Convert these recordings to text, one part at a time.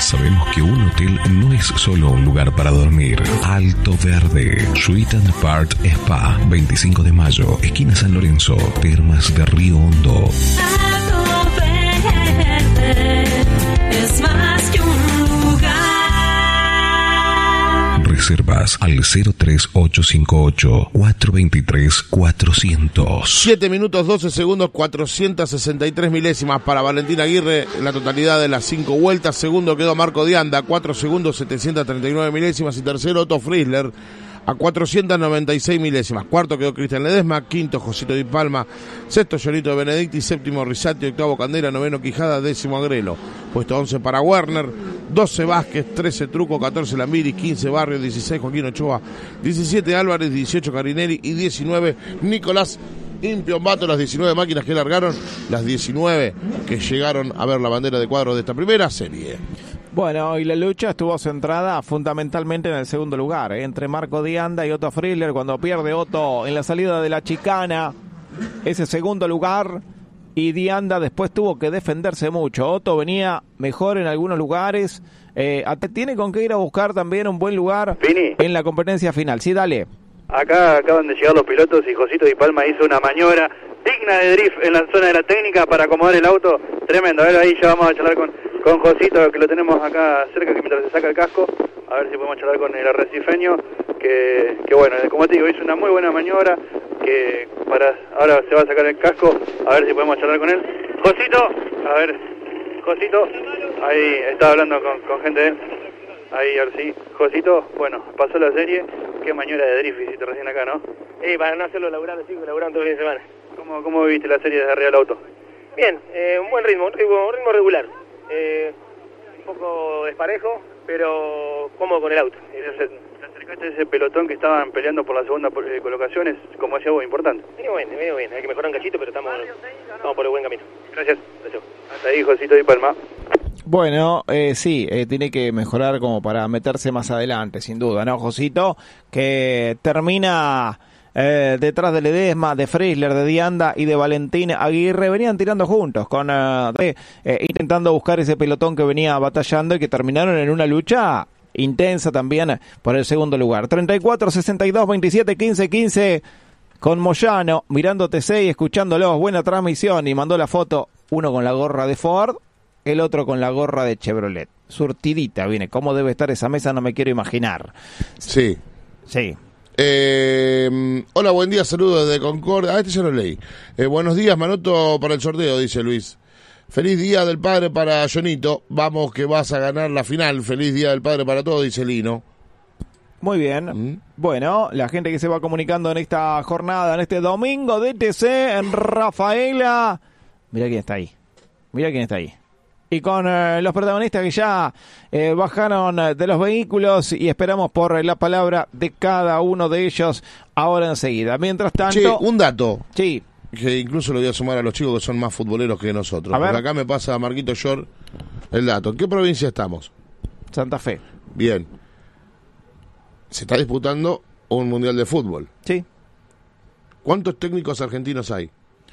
Sabemos que un hotel no es solo un lugar para dormir. Alto Verde, Suite and Apart Spa, 25 de mayo, esquina San Lorenzo, Termas de Río Hondo. Alto Verde es más que un lugar. Reservas al 03858 423 400. 7 minutos 12 segundos, 463 milésimas para Valentín Aguirre en la totalidad de las 5 vueltas. Segundo quedó Marco Dianda, 4 segundos 739 milésimas. Y tercero Otto Frizzler a 496 milésimas. Cuarto quedó Cristian Ledesma, quinto Josito Di Palma, sexto Llorito de Benedicti, séptimo Risati, octavo Candela, noveno Quijada, décimo Agrelo. Puesto 11 para Werner, 12 Vázquez, 13 Truco, 14 Lambiri, 15 Barrio, 16 Joaquín Ochoa, 17 Álvarez, 18 Carinelli y 19 Nicolás Impiombato. Las 19 máquinas que largaron, las 19 que llegaron a ver la bandera de cuadros de esta primera serie. Bueno, y la lucha estuvo centrada fundamentalmente en el segundo lugar, entre Marco Dianda y Otto Frizzler. Cuando pierde Otto en la salida de la chicana ese segundo lugar, y Dianda después tuvo que defenderse mucho. Otto venía mejor en algunos lugares, tiene con qué ir a buscar también un buen lugar en la competencia final. Sí, dale. Acá acaban de llegar los pilotos y Josito Di Palma hizo una maniobra digna de drift en la zona de la técnica para acomodar el auto. Tremendo. A ver, ahí ya vamos a charlar con Josito, que lo tenemos acá cerca, que mientras se saca el casco, a ver si podemos charlar con el arrecifeño, que bueno, como te digo, hizo una muy buena maniobra, que ahora se va a sacar el casco, a ver si podemos charlar con él. Josito, a ver, Josito, ahí está hablando con gente de él. Ahí, a ver si, Josito, bueno, pasó la serie, qué maniobra de drift hiciste recién acá, ¿no? Para no hacerlo laburando, sí, laburando todo el fin de semana. ¿Cómo viviste la serie desde arriba del auto? Bien, un buen ritmo regular. Un poco desparejo, pero cómodo con el auto. ¿Te acercaste a ese pelotón que estaban peleando por la segunda colocación? Es, como decía vos, importante. Medio bien. Hay que mejorar un cachito, pero estamos por el buen camino. Gracias. Hasta ahí, Josito Di Palma. Bueno, sí, tiene que mejorar como para meterse más adelante, sin duda, ¿no, Josito? Que termina detrás de Ledesma, de Frizzler, de Dianda y de Valentín Aguirre. Venían tirando juntos, intentando buscar ese pelotón que venía batallando y que terminaron en una lucha intensa también por el segundo lugar. 34, 62, 27, 15, 15 con Moyano, mirando TC y escuchándolos. Buena transmisión, y mandó la foto, uno con la gorra de Ford, el otro con la gorra de Chevrolet. Surtidita viene. ¿Cómo debe estar esa mesa? No me quiero imaginar. Sí. Hola, buen día, saludos desde Concordia. Este ya lo leí. Buenos días, Manoto, para el sorteo, dice Luis. Feliz Día del Padre para Jonito. Vamos que vas a ganar la final. Feliz Día del Padre para todos, dice Lino. Muy bien. Bueno, la gente que se va comunicando en esta jornada, en este domingo de TC en Rafaela. Mira quién está ahí. Y con los protagonistas que ya bajaron de los vehículos, y esperamos por la palabra de cada uno de ellos ahora enseguida. Mientras tanto... Che, un dato. Sí. Que incluso lo voy a sumar a los chicos que son más futboleros que nosotros. A ver. Porque acá me pasa Marquito Short el dato. ¿En qué provincia estamos? Santa Fe. Bien. Se está disputando un mundial de fútbol. Sí. ¿Cuántos técnicos argentinos hay?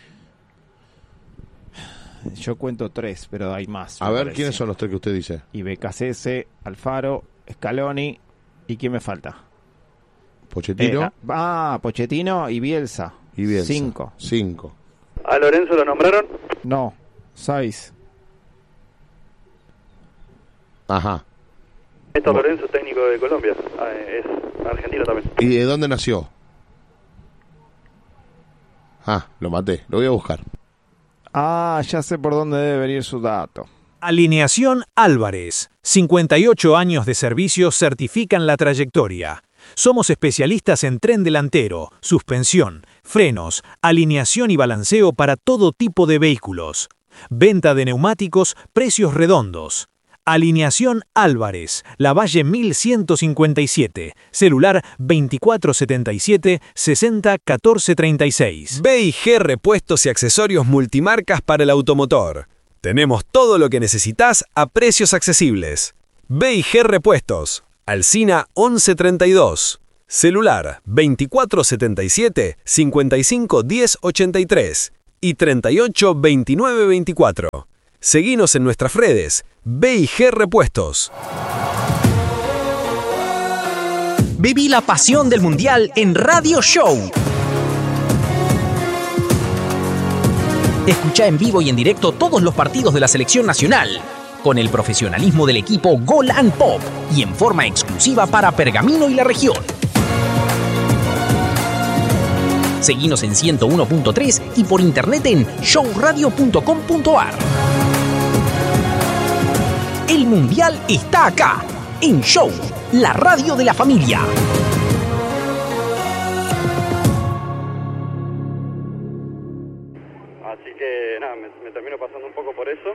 Yo cuento 3, pero hay más. A ver, ¿quiénes son los 3 que usted dice? Y Becasese, Alfaro, Scaloni, ¿y quién me falta? Pochettino. Pochettino y Bielsa. 5. ¿A Lorenzo lo nombraron? No, 6. Ajá. Lorenzo, técnico de Colombia. Es argentino también. ¿Y de dónde nació? Lo maté. Lo voy a buscar. Ya sé por dónde debe venir su dato. Alineación Álvarez. 58 años de servicio certifican la trayectoria. Somos especialistas en tren delantero, suspensión, frenos, alineación y balanceo para todo tipo de vehículos. Venta de neumáticos, precios redondos. Alineación Álvarez, Lavalle 1157, celular 2477 60 14 36. B&G Repuestos y Accesorios Multimarcas para el automotor. Tenemos todo lo que necesitas a precios accesibles. B&G Repuestos, Alsina 1132, celular 2477 55 10 83 y 38 29 24. Seguinos en nuestras redes, B&G Repuestos. Viví la pasión del Mundial en Radio Show. Escucha en vivo y en directo todos los partidos de la selección nacional, con el profesionalismo del equipo Gol and Pop y en forma exclusiva para Pergamino y la región. Seguinos en 101.3 y por internet en showradio.com.ar. El Mundial está acá, en Show, la radio de la familia. Así que nada, me termino pasando un poco por eso.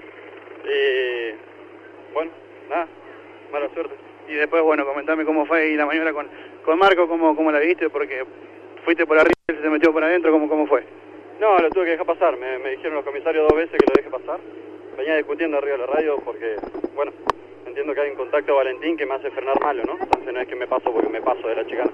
Y bueno, nada, mala suerte. Y después, bueno, comentame cómo fue ahí la maniobra con Marco, cómo la viste, porque fuiste por arriba y se metió por adentro, ¿cómo fue? No, lo tuve que dejar pasar, me dijeron los comisarios 2 veces que lo deje pasar. Venía discutiendo arriba de la radio porque, bueno, entiendo que hay un contacto de Valentín que me hace frenar malo, ¿no? Entonces no es que me paso porque me paso de la chicana.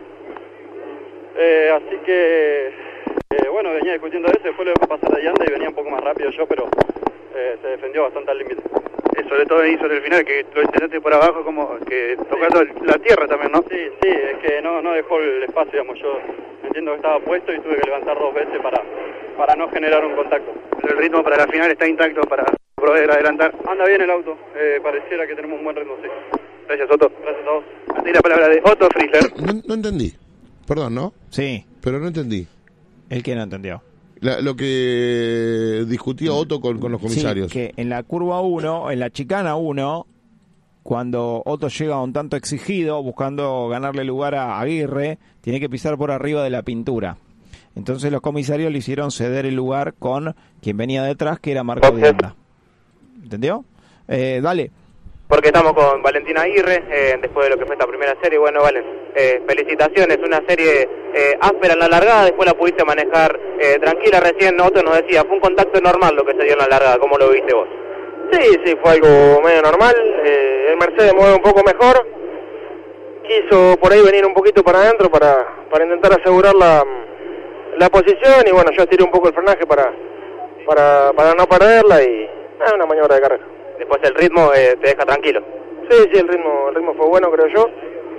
Así que, bueno, venía discutiendo eso, después lo dejó pasar a Dianda y venía un poco más rápido yo, pero se defendió bastante al límite. Sobre todo ahí sobre el final, que lo intentaste por abajo, como que tocando la tierra también, ¿no? Sí, es que no dejó el espacio, digamos, yo entiendo que estaba puesto y tuve que levantar 2 veces para no generar un contacto. El ritmo para la final está intacto para poder adelantar. Anda bien el auto, pareciera que tenemos un buen ritmo, sí. Gracias, Otto. Gracias a vos. Hasta ahí la palabra de Otto Friesler. No entendí. Perdón, ¿no? Sí. Pero no entendí. ¿El que no entendió? Lo que discutía Otto con los comisarios. Sí, que en la curva 1, en la chicana 1, cuando Otto llega un tanto exigido, buscando ganarle lugar a Aguirre, tiene que pisar por arriba de la pintura. Entonces los comisarios le hicieron ceder el lugar con quien venía detrás, que era Marco Dianda. ¿Entendió? Dale. Porque estamos con Valentín Aguirre, después de lo que fue esta primera serie. Bueno, Valen, felicitaciones, una serie áspera en la largada, después la pudiste manejar tranquila. Recién Otto nos decía, fue un contacto normal lo que se dio en la largada, ¿cómo lo viste vos? Sí, fue algo medio normal. El Mercedes mueve un poco mejor, quiso por ahí venir un poquito para adentro para intentar asegurar la posición, y bueno, yo estiré un poco el frenaje para no perderla, y una maniobra de carrera. Después el ritmo te deja tranquilo. Sí, el ritmo fue bueno, creo yo.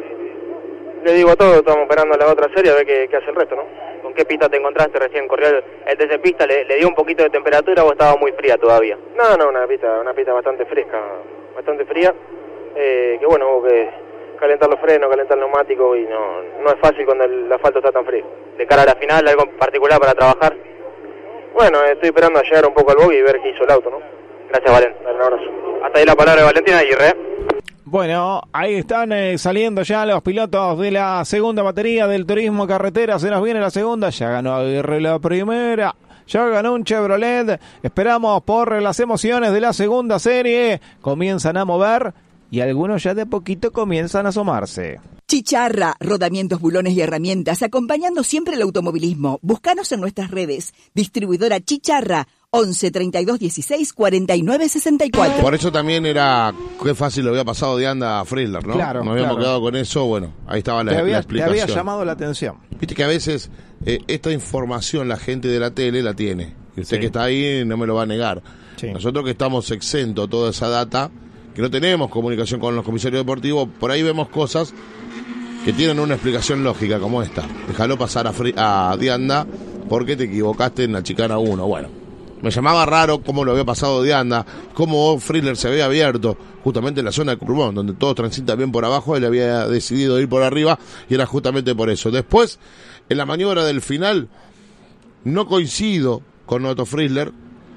Le digo a todos, estamos esperando la otra serie a ver qué hace el resto, ¿no? ¿Con qué pista te encontraste? Recién corrió el TC Pista, ¿le dio un poquito de temperatura o estaba muy fría todavía? No, una pista bastante fresca, bastante fría. Que bueno, hubo que calentar los frenos, calentar el neumático, y no es fácil cuando el asfalto está tan frío. ¿De cara a la final, algo en particular para trabajar? Bueno, estoy esperando a llegar un poco al bogey y ver qué hizo el auto, ¿no? Gracias, Valen. Dale, un abrazo. Hasta ahí la palabra de Valentín Aguirre. Bueno, ahí están saliendo ya los pilotos de la segunda batería del turismo carretera. Se nos viene la segunda. Ya ganó Aguirre la primera. Ya ganó un Chevrolet. Esperamos por las emociones de la segunda serie. Comienzan a mover y algunos ya de poquito comienzan a asomarse. Chicharra, rodamientos, bulones y herramientas, acompañando siempre el automovilismo. Búscanos en nuestras redes. Distribuidora Chicharra, 11 32 16 49 64. Por eso también era qué fácil lo había pasado Dianda a Friesler, ¿no? Claro, nos habíamos quedado con eso, bueno, ahí estaba la explicación. Te había llamado la atención. Viste que a veces esta información la gente de la tele la tiene. Y usted que está ahí no me lo va a negar. Sí. Nosotros que estamos exentos a toda esa data, que no tenemos comunicación con los comisarios deportivos, por ahí vemos cosas que tienen una explicación lógica como esta. Déjalo pasar a Dianda porque te equivocaste en la chicana 1. Bueno, me llamaba raro cómo lo había pasado Dianda, cómo Friesler se había abierto justamente en la zona de Curvón, donde todos transitan bien por abajo. Él había decidido ir por arriba y era justamente por eso. Después, en la maniobra del final, no coincido con Otto Friesler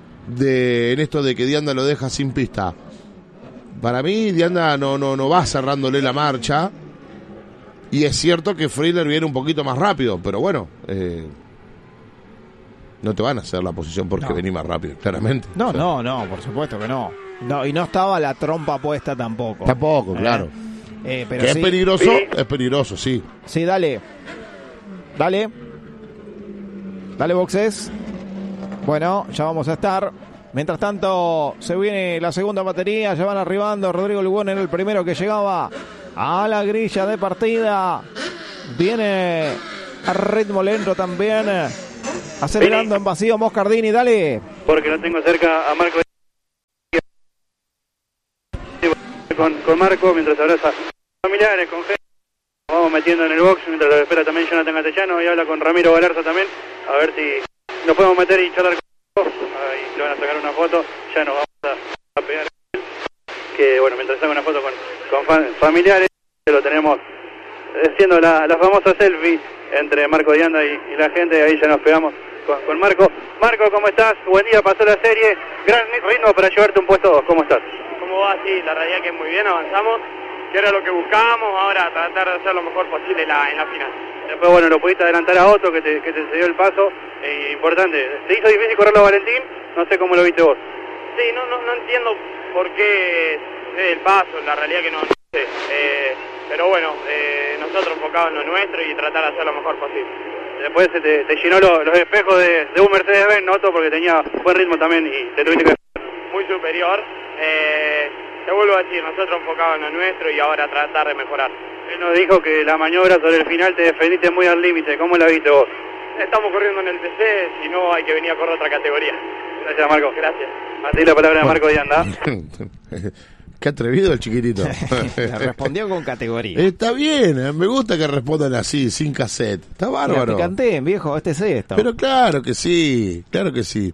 en esto de que Dianda lo deja sin pista. Para mí, Dianda no va cerrándole la marcha. Y es cierto que Friesler viene un poquito más rápido, pero bueno, no te van a hacer la posición porque venís más rápido, claramente. No, por supuesto que no. Y no estaba la trompa puesta tampoco. Tampoco, claro. Pero que sí. Es peligroso, sí. Sí, dale, boxes. Bueno, ya vamos a estar. Mientras tanto, se viene la segunda batería, ya van arribando. Rodrigo Lugón era el primero que llegaba a la grilla de partida. Viene a ritmo lento también, acelerando en vacío Moscardini, dale. Porque no tengo cerca a Marco. con Marco, mientras abraza familiares, con gente. Nos vamos metiendo en el box, mientras lo espera también Jonathan Castellano, y habla con Ramiro Galarza también, a ver si nos podemos meter y charlar con ellos. Ahí le van a sacar una foto, ya nos vamos a pegar. Que bueno, mientras saca una foto con familiares, que lo tenemos haciendo la famosa selfie entre Marco Dianda y la gente, ahí ya nos pegamos con Marco. Marco, ¿cómo estás? Buen día, pasó la serie, gran ritmo para llevarte un puesto 2, ¿cómo estás? ¿Cómo va? Sí, la realidad que muy bien, avanzamos, que era lo que buscábamos, ahora tratar de hacer lo mejor posible en la final. Después, bueno, lo pudiste adelantar a Otto, que te cedió el paso, importante. ¿Te hizo difícil correrlo a Valentín? No sé cómo lo viste vos. Sí, no entiendo por qué cede el paso, la realidad que no sé. Pero bueno, nosotros enfocados en lo nuestro y tratar de hacer lo mejor posible. Después se te llenó los espejos de un Mercedes-Benz, Otto, porque tenía buen ritmo también y te tuviste que... Muy superior. Te vuelvo a decir, nosotros enfocados en lo nuestro y ahora tratar de mejorar. Él nos dijo que la maniobra sobre el final te defendiste muy al límite. ¿Cómo la viste vos? Estamos corriendo en el TC, si no hay que venir a correr otra categoría. Gracias, Marco. Gracias. Así la palabra de Marco Dianda. Qué atrevido el chiquitito. Respondió con categoría. Está bien, me gusta que respondan así, sin cassette. Está bárbaro. Mira, te canté, viejo, este es esto. Pero claro que sí, claro que sí.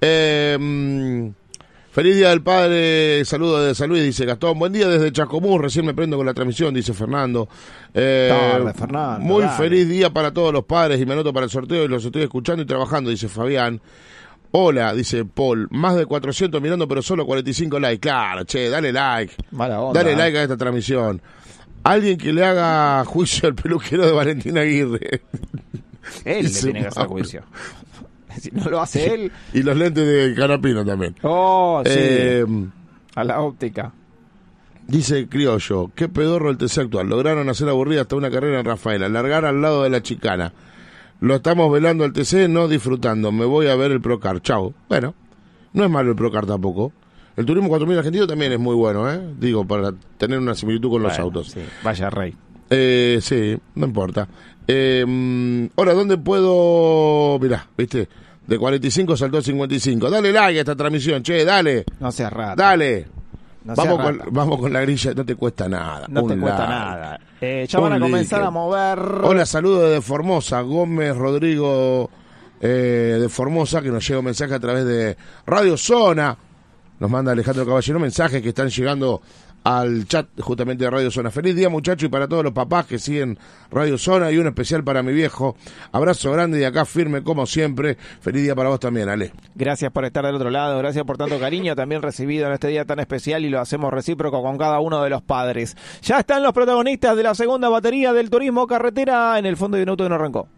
Feliz Día del Padre, saludo desde San Luis, dice Gastón. Buen día desde Chascomús, recién me prendo con la transmisión, dice Fernando. Tarde, Fernando. Muy dale. feliz día para todos los padres y me anoto para el sorteo y los estoy escuchando y trabajando, dice Fabián. Hola, dice Paul, más de 400 mirando pero solo 45 likes. Claro, che, dale like. Mala onda. Dale like a esta transmisión. Alguien que le haga juicio al peluquero de Valentín Aguirre. Él le tiene que hacer juicio. Si no lo hace él. Y los lentes de Canapino también. Oh, sí. A la óptica. Dice Criollo, qué pedorro el TC actual. Lograron hacer aburrida hasta una carrera en Rafaela. Largar al lado de la chicana. Lo estamos velando al TC, no disfrutando. Me voy a ver el Procar. Chau. Bueno, no es malo el Procar tampoco. El Turismo 4000 argentino también es muy bueno, ¿eh? Digo, para tener una similitud con los autos. Sí. Vaya rey. Sí, no importa. Ahora, ¿dónde puedo...? Mirá, ¿viste? De 45 saltó a 55. Dale like a esta transmisión, che, dale. No seas raro. Dale. No Vamos con la grilla, no te cuesta nada. No te cuesta nada. Ya van a comenzar a mover. Hola, saludos desde Formosa. Gómez Rodrigo de Formosa, que nos llega un mensaje a través de Radio Zona. Nos manda Alejandro Caballero mensajes que están llegando al chat justamente de Radio Zona. Feliz día, muchachos, y para todos los papás que siguen Radio Zona, y un especial para mi viejo. Abrazo grande y acá firme como siempre. Feliz día para vos también, Ale. Gracias por estar del otro lado, gracias por tanto cariño también recibido en este día tan especial, y lo hacemos recíproco con cada uno de los padres. Ya están los protagonistas de la segunda batería del turismo carretera. En el fondo de un auto que no arrancó.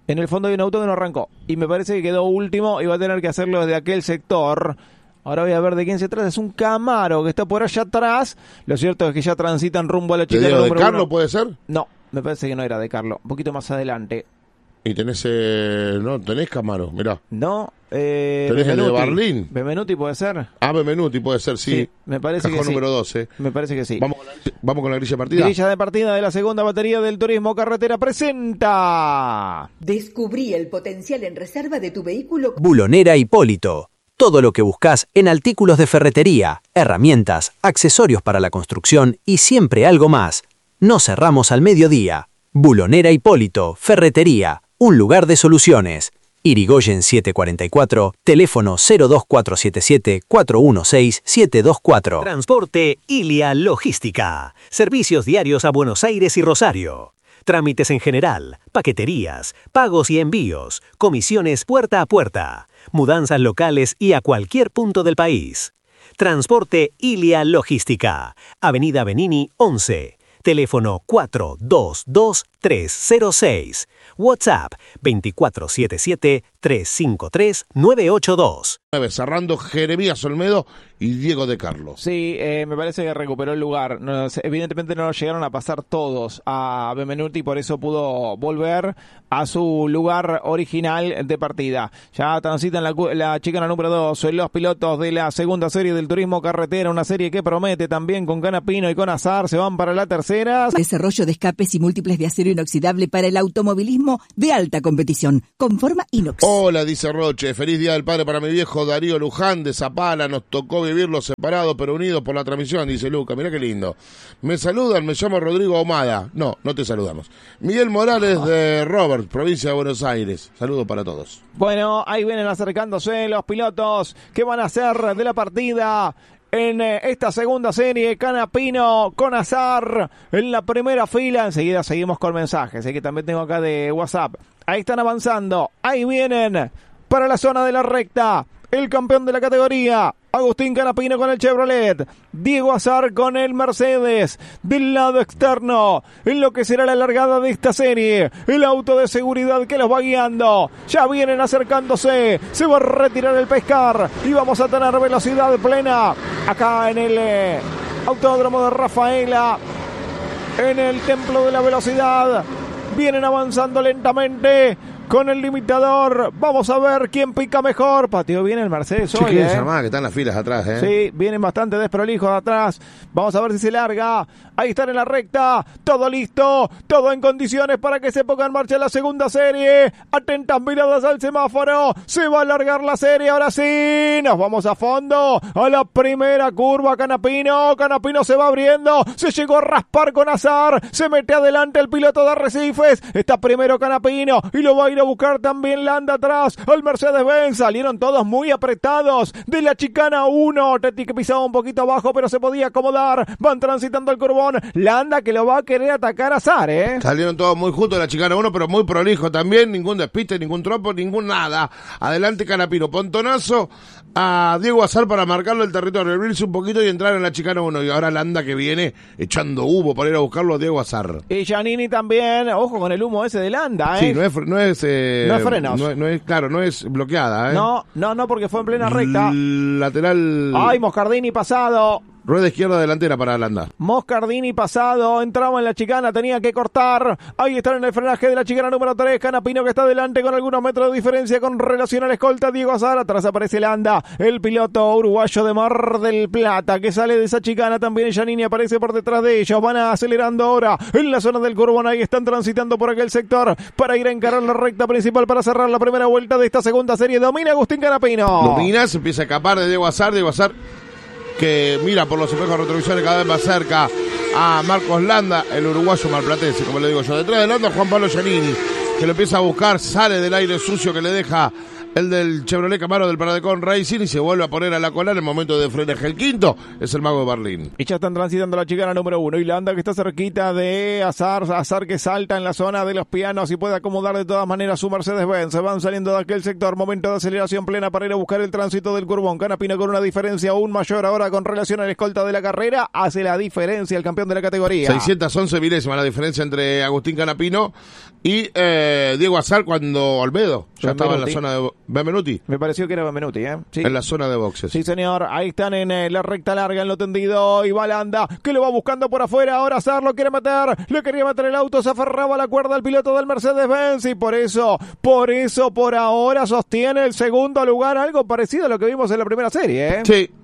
Y me parece que quedó último y va a tener que hacerlo desde aquel sector. Ahora voy a ver de quién se trata. Es un Camaro que está por allá atrás. Lo cierto es que ya transitan rumbo a la chicana número 1. ¿De Carlo puede ser? No, me parece que no era de Carlo. Un poquito más adelante. Y tenés, no, tenés Camaro, mirá. No, tenés el de Barlín. Benvenuti puede ser. Ah, Benvenuti puede ser, sí. Me parece Cajón que sí. número 12. Me parece que sí. Vamos con la grilla de partida. Grilla de partida de la segunda batería del turismo carretera presenta. Descubrí el potencial en reserva de tu vehículo. Bulonera Hipólito. Todo lo que buscas en artículos de ferretería, herramientas, accesorios para la construcción y siempre algo más. No cerramos al mediodía. Bulonera Hipólito, Ferretería, un lugar de soluciones. Irigoyen 744, teléfono 02477-416-724. Transporte Ilia Logística. Servicios diarios a Buenos Aires y Rosario. Trámites en general, paqueterías, pagos y envíos, comisiones puerta a puerta, mudanzas locales y a cualquier punto del país. Transporte Ilia Logística. Avenida Benini 11. Teléfono 422-306. WhatsApp 2477-353-982. Cerrando Jeremías Olmedo y Diego de Carlos. Sí, me parece que recuperó el lugar. Evidentemente no llegaron a pasar todos a Benvenuti, por eso pudo volver a su lugar original de partida. Ya transitan la chicana número 2, los pilotos de la segunda serie del turismo carretera, una serie que promete también con Canapino y con Azar. Se van para la tercera. Desarrollo de escapes y múltiples de acero acero inoxidable para el automovilismo de alta competición, con forma inox. Hola, dice Roche, feliz Día del Padre para mi viejo Darío Luján de Zapala, nos tocó vivirlos separados pero unidos por la transmisión, dice Luca, mirá qué lindo. Me saludan, me llamo Rodrigo Ahumada. No te saludamos. Miguel Morales de Robert, provincia de Buenos Aires. Saludos para todos. Bueno, ahí vienen acercándose los pilotos que van a hacer de la partida en esta segunda serie. Canapino con Azar en la primera fila. Enseguida seguimos con mensajes, que también tengo acá de WhatsApp. Ahí están avanzando, ahí vienen para la zona de la recta el campeón de la categoría, Agustín Canapino con el Chevrolet, Diego Azar con el Mercedes. Del lado externo, en lo que será la largada de esta serie, el auto de seguridad que los va guiando. Ya vienen acercándose, se va a retirar el Pescar y vamos a tener velocidad plena acá en el autódromo de Rafaela, en el Templo de la Velocidad. Vienen avanzando lentamente con el limitador. Vamos a ver quién pica mejor. Pateó bien el Mercedes hoy, que están las filas atrás, Sí, vienen bastante desprolijos atrás. Vamos a ver si se larga. Ahí están en la recta. Todo listo. Todo en condiciones para que se ponga en marcha la segunda serie. Atentas miradas al semáforo. Se va a alargar la serie. Ahora sí. Nos vamos a fondo. A la primera curva. Canapino. Canapino se va abriendo. Se llegó a raspar con Azar. Se mete adelante el piloto de Arrecifes. Está primero Canapino. Y lo va a ir a buscar también Landa atrás al Mercedes-Benz. Salieron todos muy apretados de la chicana 1. Teti que pisaba un poquito abajo pero se podía acomodar. Van transitando el curvón. Landa que lo va a querer atacar a Azar, Salieron todos muy juntos de la chicana 1 pero muy prolijo también. Ningún despiste, ningún trompo, ningún nada. Adelante Canapino. Pontonazo a Diego Azar para marcarlo el territorio, abrirse un poquito y entrar en la chicana 1. Y ahora Landa que viene echando humo para ir a buscarlo a Diego Azar. Y Giannini también. Ojo con el humo ese de Landa, Sí, no es frenos. No es bloqueada, No, porque fue en plena recta. Lateral. Ay, Moscardini pasado. Rueda izquierda delantera para Landa. Moscardini pasado, entraba en la chicana, tenía que cortar. Ahí están en el frenaje de la chicana número 3. Canapino que está delante con algunos metros de diferencia con relación a la escolta. Diego Azar, atrás aparece Landa, el piloto uruguayo de Mar del Plata que sale de esa chicana. También Giannini aparece por detrás de ellos. Van acelerando ahora en la zona del curvón. Ahí están transitando por aquel sector para ir a encarar la recta principal para cerrar la primera vuelta de esta segunda serie. Domina Agustín Canapino. Domina, se empieza a escapar de Diego Azar. Diego Azar que mira por los espejos retrovisores cada vez más cerca a Marcos Landa, el uruguayo marplatense, como le digo yo. Detrás de Landa, Juan Pablo Giannini, que lo empieza a buscar, sale del aire sucio que le deja el del Chevrolet Camaro del Paradecon Racing y se vuelve a poner a la cola en el momento de frenaje. El quinto es el Mago de Berlín. Y ya están transitando la chicana número 1. Y Landa que está cerquita de Azar. Azar que salta en la zona de los pianos y puede acomodar de todas maneras su Mercedes-Benz. Se van saliendo de aquel sector. Momento de aceleración plena para ir a buscar el tránsito del curvón. Canapino con una diferencia aún mayor ahora con relación a la escolta de la carrera. Hace la diferencia el campeón de la categoría. 611 milésimas la diferencia entre Agustín Canapino y Diego Azar cuando Olmedo ya estaba en la zona de Benvenuti. Me pareció que era Benvenuti, Sí. En la zona de boxes. Sí, señor. Ahí están en la recta larga, en lo tendido. Y va Landa, que lo va buscando por afuera. Ahora Azar lo quiere meter. Le quería meter el auto. Se aferraba a la cuerda el piloto del Mercedes-Benz. Y por eso, por ahora sostiene el segundo lugar. Algo parecido a lo que vimos en la primera serie,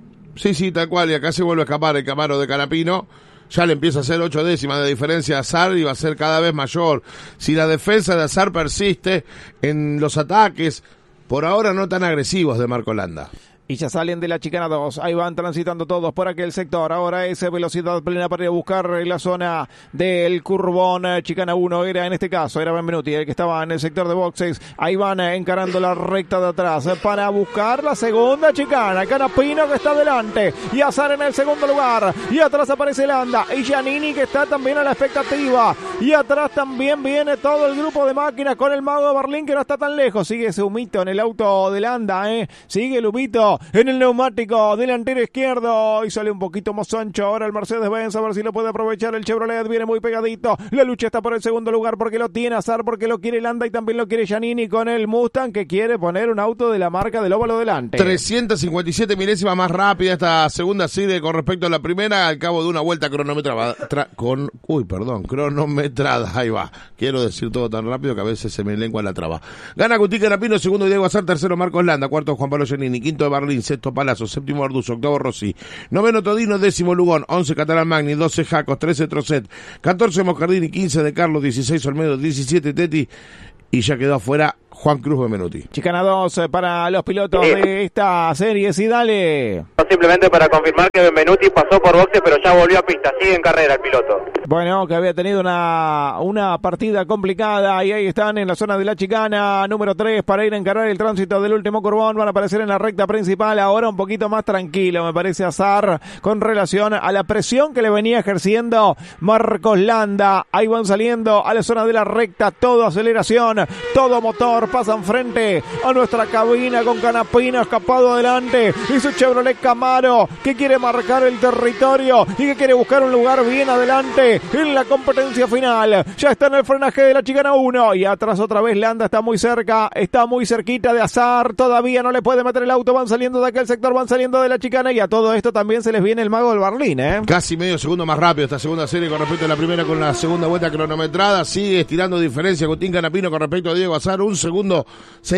Sí, tal cual. Y acá se vuelve a escapar el Camaro de Canapino. Ya le empieza a hacer 8 décimas de diferencia a Azar y va a ser cada vez mayor. Si la defensa de Azar persiste en los ataques, por ahora no tan agresivos de Marco Landa. Y ya salen de la chicana 2, ahí van transitando todos por aquel sector. Ahora es velocidad plena para ir a buscar la zona del curvón. Chicana 1 era en este caso, era Benvenuti el que estaba en el sector de boxes. Ahí van encarando la recta de atrás para buscar la segunda chicana. Canapino que está adelante y Azar en el segundo lugar. Y atrás aparece Landa y Giannini que está también a la expectativa. Y atrás también viene todo el grupo de máquinas con el Mago de Berlín que no está tan lejos. Sigue ese humito en el auto de Landa, Sigue el humito en el neumático delantero izquierdo y sale un poquito más ancho ahora el Mercedes-Benz, a ver si lo puede aprovechar el Chevrolet, viene muy pegadito, la lucha está por el segundo lugar porque lo tiene Azar, porque lo quiere Landa y también lo quiere Giannini con el Mustang que quiere poner un auto de la marca del óvalo delante. 357 milésimas más rápida esta segunda serie con respecto a la primera al cabo de una vuelta cronometrada, cronometrada, ahí va, quiero decir todo tan rápido que a veces se me lengua la traba. Gana Agustín Canapino, segundo Diego Azar, tercero Marcos Landa, cuarto Juan Pablo Giannini, quinto de Berlín, sexto Palazzo, séptimo Arduzo, octavo Rossi, noveno Todino, décimo Lugón, 11 Catalán Magni, 12 Jacos, 13 Trocet, 14 Moscardini, 15 De Carlos, 16 Olmedo, 17 Tetti y ya quedó afuera Juan Cruz Benvenuti. Chicana 2 para los pilotos de esta serie, sí, dale. Simplemente para confirmar que Benvenuti pasó por boxe, pero ya volvió a pista, sigue en carrera el piloto. Bueno, que había tenido una partida complicada y ahí están en la zona de la chicana número 3 para ir a encarar el tránsito del último curvón. Van a aparecer en la recta principal, ahora un poquito más tranquilo, me parece Azar, con relación a la presión que le venía ejerciendo Marcos Landa. Ahí van saliendo a la zona de la recta, todo aceleración, todo motor, pasan frente a nuestra cabina con Canapino escapado adelante y su Chevrolet Camaro que quiere marcar el territorio y que quiere buscar un lugar bien adelante en la competencia final. Ya está en el frenaje de la chicana 1 y atrás otra vez Landa está muy cerca, está muy cerquita de Azar, todavía no le puede meter el auto, van saliendo de aquel sector, van saliendo de la chicana y a todo esto también se les viene el mago del Berlín, Casi medio segundo más rápido esta segunda serie con respecto a la primera, con la segunda vuelta cronometrada, sigue estirando diferencia Agustín Canapino con respecto a Diego Azar, un segundo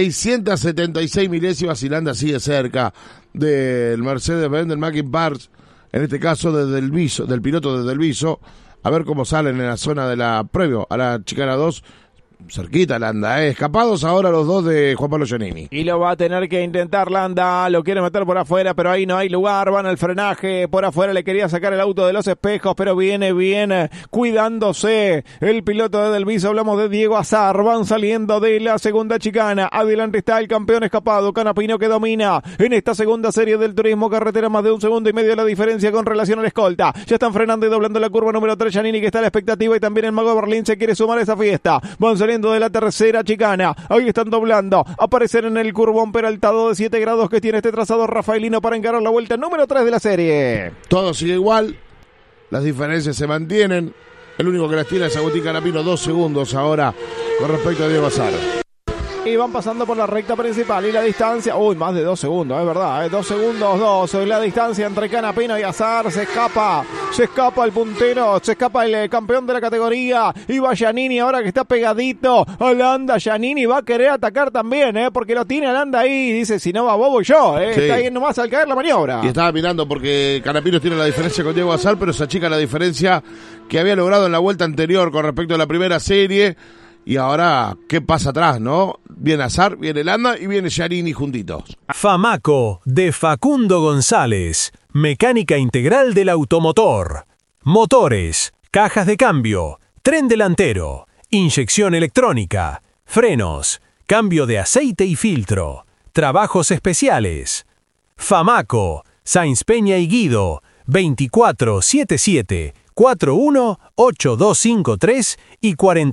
676 milésimas y Landa sigue cerca del Mercedes-Benz del Mackin Parts, en este caso desde el Viso, del piloto desde el Viso. A ver cómo salen en la zona de la previo a la chicana 2. Cerquita Landa, escapados ahora los dos de Juan Pablo Giannini. Y lo va a tener que intentar Landa, lo quiere meter por afuera, pero ahí no hay lugar, van al frenaje, por afuera le quería sacar el auto de los espejos, pero viene bien, cuidándose el piloto de Delviso, hablamos de Diego Azar, van saliendo de la segunda chicana, adelante está el campeón escapado, Canapino que domina en esta segunda serie del turismo carretera, más de 1,5 segundos la diferencia con relación al escolta, ya están frenando y doblando la curva número 3, Giannini que está a la expectativa y también el mago de Berlín se quiere sumar a esa fiesta, van saliendo de la tercera chicana, ahí están doblando, aparecer en el curvón peraltado de 7 grados que tiene este trazado rafaelino para encarar la vuelta número 3 de la serie. Todo sigue igual, las diferencias se mantienen, el único que las tiene es Agustín Canapino, 2 segundos ahora con respecto a Diego Azar. Y van pasando por la recta principal y la distancia, más de 2 segundos, es verdad, 2 segundos 2, la distancia entre Canapino y Azar, se escapa el puntero, se escapa el campeón de la categoría, y va Giannini ahora que está pegadito a Landa, Giannini va a querer atacar también, porque lo tiene a Landa ahí, y dice, si no va Bobo yo, sí. Está ahí nomás al caer la maniobra. Y estaba mirando porque Canapino tiene la diferencia con Diego Azar, pero se achica la diferencia que había logrado en la vuelta anterior con respecto a la primera serie. Y ahora, ¿qué pasa atrás, no? Viene Azar, viene Landa y viene Giannini juntitos. Famaco, de Facundo González. Mecánica integral del automotor. Motores, cajas de cambio, tren delantero, inyección electrónica, frenos, cambio de aceite y filtro, trabajos especiales. Famaco, Sáenz Peña y Guido, 2477 418253 y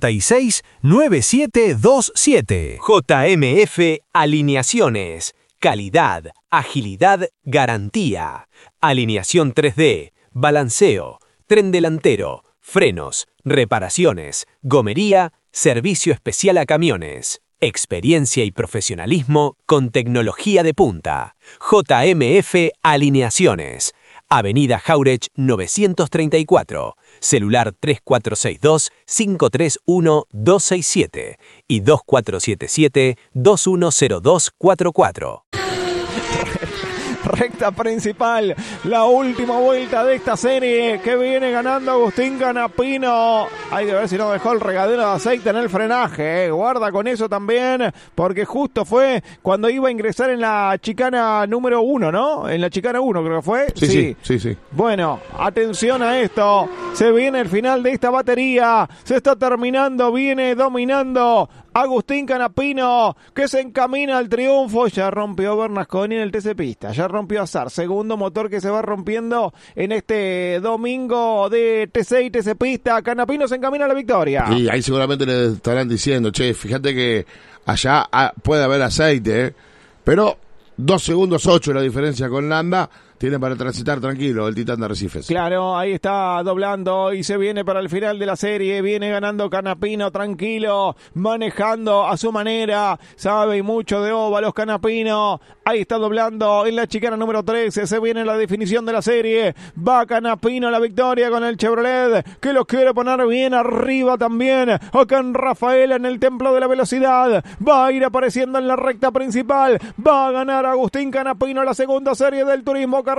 469727. JMF Alineaciones. Calidad, agilidad, garantía. Alineación 3D, balanceo, tren delantero, frenos, reparaciones, gomería, servicio especial a camiones. Experiencia y profesionalismo con tecnología de punta. JMF Alineaciones. Avenida Jauregui 934, celular 3462-531-267 y 2477-210244. Recta principal, la última vuelta de esta serie que viene ganando Agustín Canapino. Hay que ver si no dejó el regadero de aceite en el frenaje, guarda con eso también, porque justo fue cuando iba a ingresar en la chicana número 1, ¿no? En la chicana 1 creo que fue. Sí. Bueno, atención a esto, se viene el final de esta batería, se está terminando, viene dominando Agustín Canapino, que se encamina al triunfo. Ya rompió Bernasconi en el TC Pista, ya rompió Azar, segundo motor que se va rompiendo en este domingo de TC y TC Pista. Canapino se encamina a la victoria. Y ahí seguramente le estarán diciendo, che, fíjate que allá puede haber aceite, pero 2 segundos 8 la diferencia con Landa. Tiene para transitar tranquilo el Titán de Arrecifes. Claro, ahí está doblando y se viene para el final de la serie. Viene ganando Canapino tranquilo, manejando a su manera. Sabe mucho de óvalos Canapino. Ahí está doblando en la chicana número 13. Se viene la definición de la serie. Va Canapino a la victoria con el Chevrolet, que lo quiere poner bien arriba también. Acá en Rafaela, en el Templo de la Velocidad. Va a ir apareciendo en la recta principal. Va a ganar para Agustín Canapino, la segunda serie del Turismo